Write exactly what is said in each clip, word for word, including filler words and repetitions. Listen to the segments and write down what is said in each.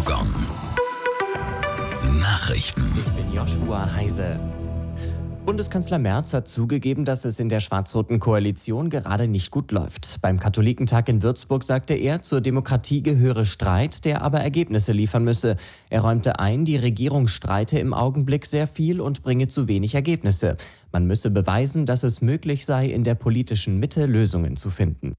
Gong. Nachrichten. Ich bin Joshua Heise. Bundeskanzler Merz hat zugegeben, dass es in der schwarz-roten Koalition gerade nicht gut läuft. Beim Katholikentag in Würzburg sagte er, zur Demokratie gehöre Streit, der aber Ergebnisse liefern müsse. Er räumte ein, die Regierung streite im Augenblick sehr viel und bringe zu wenig Ergebnisse. Man müsse beweisen, dass es möglich sei, in der politischen Mitte Lösungen zu finden.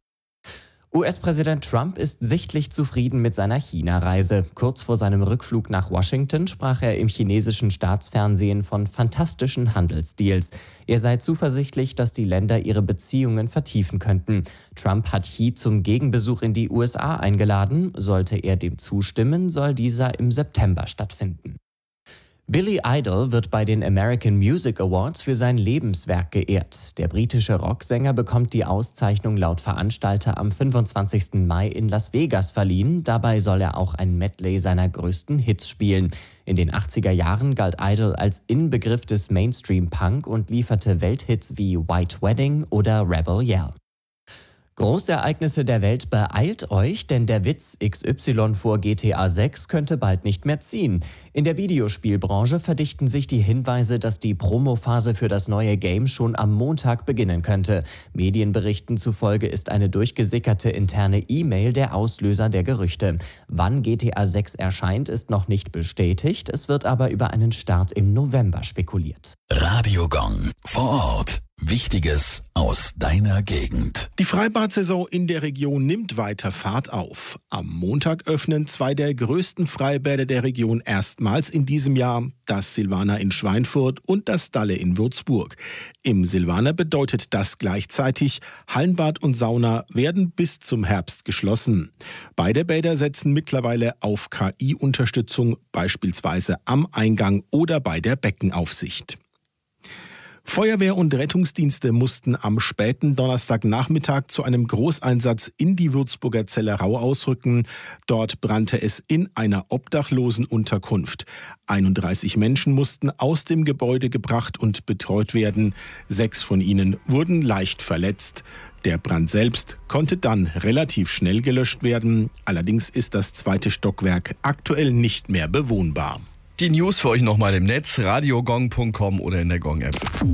U S-Präsident Trump ist sichtlich zufrieden mit seiner China-Reise. Kurz vor seinem Rückflug nach Washington sprach er im chinesischen Staatsfernsehen von fantastischen Handelsdeals. Er sei zuversichtlich, dass die Länder ihre Beziehungen vertiefen könnten. Trump hat Xi zum Gegenbesuch in die U S A eingeladen. Sollte er dem zustimmen, soll dieser im September stattfinden. Billy Idol wird bei den American Music Awards für sein Lebenswerk geehrt. Der britische Rocksänger bekommt die Auszeichnung laut Veranstalter am fünfundzwanzigsten Mai in Las Vegas verliehen. Dabei soll er auch ein Medley seiner größten Hits spielen. In den achtziger Jahren galt Idol als Inbegriff des Mainstream-Punk und lieferte Welthits wie White Wedding oder Rebel Yell. Großereignisse der Welt, beeilt euch, denn der Witz X Y vor G T A sechs könnte bald nicht mehr ziehen. In der Videospielbranche verdichten sich die Hinweise, dass die Promophase für das neue Game schon am Montag beginnen könnte. Medienberichten zufolge ist eine durchgesickerte interne E-Mail der Auslöser der Gerüchte. Wann G T A sechs erscheint, ist noch nicht bestätigt. Es wird aber über einen Start im November spekuliert. Radio Gong vor Ort. Wichtiges aus deiner Gegend. Die Freibad-Saison in der Region nimmt weiter Fahrt auf. Am Montag öffnen zwei der größten Freibäder der Region erstmals in diesem Jahr, das Silvaner in Schweinfurt und das Dalle in Würzburg. Im Silvaner bedeutet das gleichzeitig, Hallenbad und Sauna werden bis zum Herbst geschlossen. Beide Bäder setzen mittlerweile auf K I-Unterstützung, beispielsweise am Eingang oder bei der Beckenaufsicht. Feuerwehr und Rettungsdienste mussten am späten Donnerstagnachmittag zu einem Großeinsatz in die Würzburger Zellerau ausrücken. Dort brannte es in einer Obdachlosenunterkunft. einunddreißig Menschen mussten aus dem Gebäude gebracht und betreut werden. Sechs von ihnen wurden leicht verletzt. Der Brand selbst konnte dann relativ schnell gelöscht werden. Allerdings ist das zweite Stockwerk aktuell nicht mehr bewohnbar. Die News für euch nochmal im Netz, radiogong punkt com oder in der Gong-App.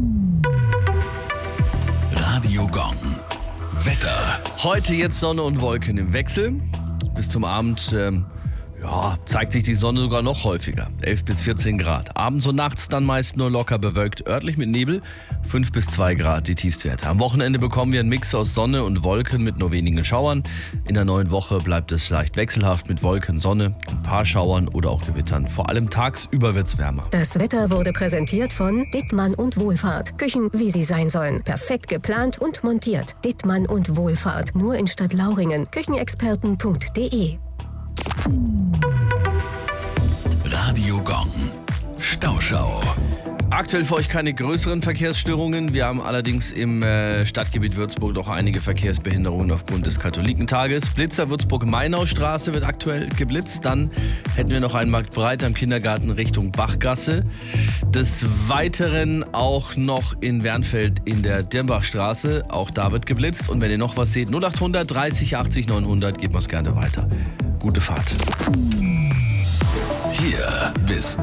Radio Gong. Wetter. Heute jetzt Sonne und Wolken im Wechsel. Bis zum Abend ähm, ja, zeigt sich die Sonne sogar noch häufiger. elf bis vierzehn Grad. Abends und nachts dann meist nur locker bewölkt, örtlich mit Nebel. fünf bis zwei Grad die Tiefstwerte. Am Wochenende bekommen wir einen Mix aus Sonne und Wolken mit nur wenigen Schauern. In der neuen Woche bleibt es leicht wechselhaft mit Wolken, Sonne, ein paar Schauern oder auch Gewittern. Vor allem tagsüber wird es wärmer. Das Wetter wurde präsentiert von Dittmann und Wohlfahrt. Küchen, wie sie sein sollen. Perfekt geplant und montiert. Dittmann und Wohlfahrt. Nur in Stadt Lauringen. Küchenexperten punkt de. Radio Gong. Stauschau. Aktuell für euch keine größeren Verkehrsstörungen. Wir haben allerdings im äh, Stadtgebiet Würzburg doch einige Verkehrsbehinderungen aufgrund des Katholikentages. Blitzer Würzburg-Mainau-Straße wird aktuell geblitzt. Dann hätten wir noch einen Marktbreit am Kindergarten Richtung Bachgasse. Des Weiteren auch noch in Wernfeld in der Dirnbachstraße. Auch da wird geblitzt. Und wenn ihr noch was seht, null achthundert dreißig achtzig neunhundert, gebt uns gerne weiter. Gute Fahrt. Hier bist